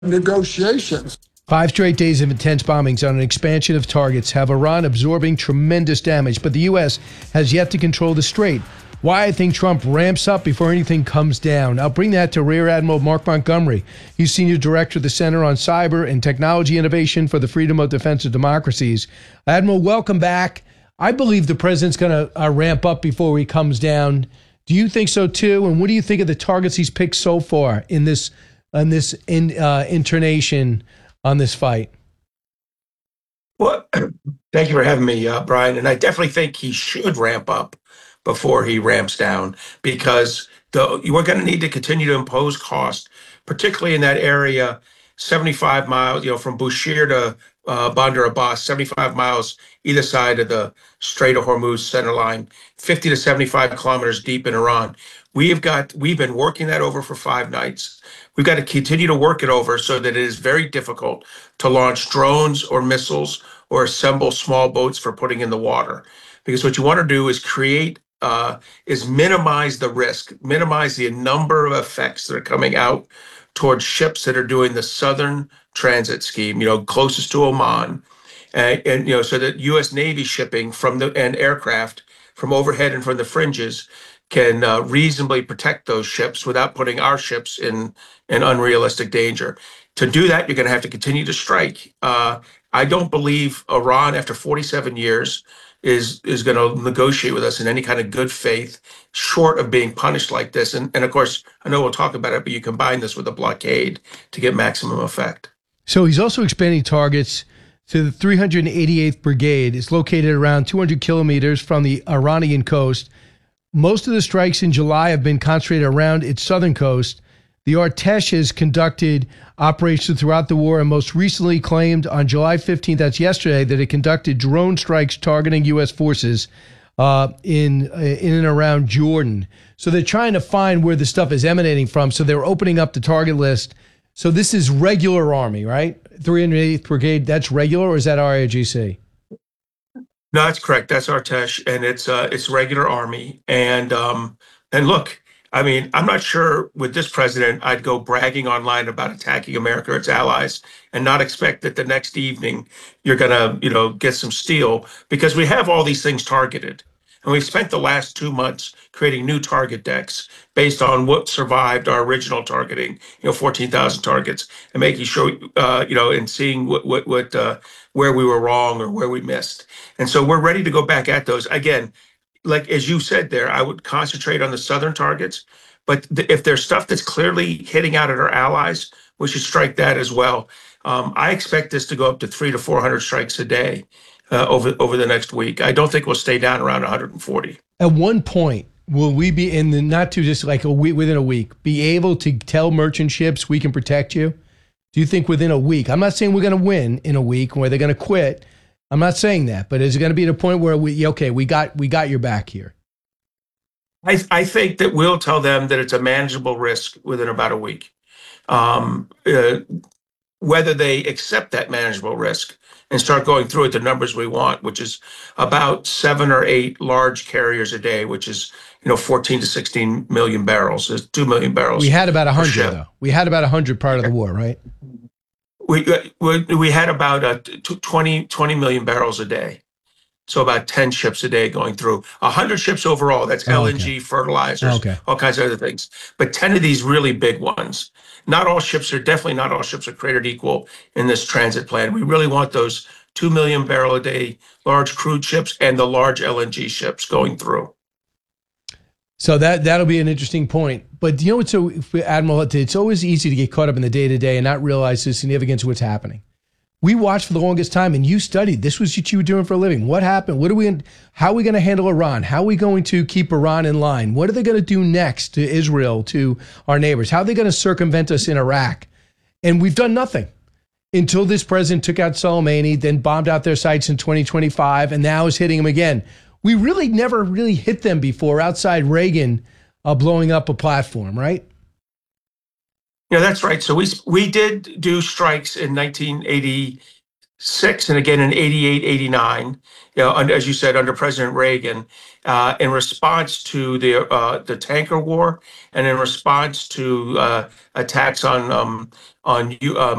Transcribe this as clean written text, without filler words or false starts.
negotiations. 5 straight days of intense bombings on an expansion of targets have Iran absorbing tremendous damage, but the U.S. has yet to control the strait. Why I think Trump ramps up before anything comes down. I'll bring that to Rear Admiral Mark Montgomery. He's Senior Director of the Center on Cyber and Technology Innovation for the Freedom of Defense of Democracies. Admiral, welcome back. I believe the president's going to ramp up before he comes down. Do you think so too? And what do you think of the targets he's picked so far in this internation on this fight? Well, thank you for having me, Brian. And I definitely think he should ramp up before he ramps down, because we're going to need to continue to impose cost, particularly in that area, 75 miles, from Bushehr to Bandar Abbas, 75 miles either side of the Strait of Hormuz center line, 50 to 75 kilometers deep in Iran. We've been working that over for 5 nights. We've got to continue to work it over so that it is very difficult to launch drones or missiles or assemble small boats for putting in the water. Because what you want to do is minimize the risk, minimize the number of effects that are coming out towards ships that are doing the southern transit scheme, closest to Oman, and so that U.S. Navy shipping and aircraft from overhead and from the fringes can reasonably protect those ships without putting our ships in unrealistic danger. To do that, you're going to have to continue to strike. I don't believe Iran, after 47 years, is going to negotiate with us in any kind of good faith, short of being punished like this. And of course, I know we'll talk about it, but you combine this with a blockade to get maximum effect. So he's also expanding targets to the 388th Brigade. It's located around 200 kilometers from the Iranian coast. Most of the strikes in July have been concentrated around its southern coast. The Artesh has conducted operations throughout the war and most recently claimed on July 15th, that's yesterday, that it conducted drone strikes targeting U.S. forces in and around Jordan. So they're trying to find where the stuff is emanating from. So they're opening up the target list. So this is regular Army, right? 308th Brigade, that's regular, or is that RIGC? No, that's correct. That's Artesh, and it's regular Army. And look, I mean, I'm not sure with this president I'd go bragging online about attacking America or its allies and not expect that the next evening you're going to, get some steel, because we have all these things targeted. And we've spent the last 2 months creating new target decks based on what survived our original targeting, 14,000 targets, and making sure, and seeing where we were wrong or where we missed. And so we're ready to go back at those. Again, like as you said there, I would concentrate on the southern targets. But if there's stuff that's clearly hitting out at our allies, we should strike that as well. I expect this to go up to 300 to 400 strikes a day over the next week. I don't think we'll stay down around 140. At one point, will we be in the not too just like a week, within a week, be able to tell merchant ships we can protect you? Do you think within a week? I'm not saying we're going to win in a week where they're going to quit. I'm not saying that, but is it going to be to a point where we got your back here? I think that we'll tell them that it's a manageable risk within about a week. Whether they accept that manageable risk and start going through at the numbers we want, which is about 7 or 8 large carriers a day, which is 14 to 16 million barrels. There's 2 million barrels. We had about 100 though. We had about 100 prior to the war, right? We had about 20 million barrels a day. So about 10 ships a day going through. 100 ships overall. That's LNG, fertilizers, all kinds of other things. But 10 of these really big ones. Definitely not all ships are created equal in this transit plan. We really want those 2 million barrel a day large crude ships and the large LNG ships going through. So that'll be an interesting point. But Admiral, it's always easy to get caught up in the day-to-day and not realize the significance of what's happening. We watched for the longest time, and you studied. This was what you were doing for a living. What happened? How are we going to handle Iran? How are we going to keep Iran in line? What are they going to do next to Israel, to our neighbors? How are they going to circumvent us in Iraq? And we've done nothing until this president took out Soleimani, then bombed out their sites in 2025, and now is hitting them again. We really never really hit them before outside Reagan blowing up a platform, right? Yeah, that's right. So we did do strikes in 1986 six and again in 88, 89, as you said, under President Reagan, in response to the tanker war and in response to attacks on